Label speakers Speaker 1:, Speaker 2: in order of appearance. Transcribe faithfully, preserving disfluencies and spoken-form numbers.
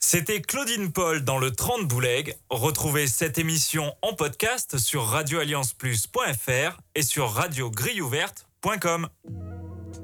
Speaker 1: C'était Claudine Paul dans le trente Bouleg. Retrouvez cette émission en podcast sur radio alliance plus point f r et sur radio grille ouverte point com.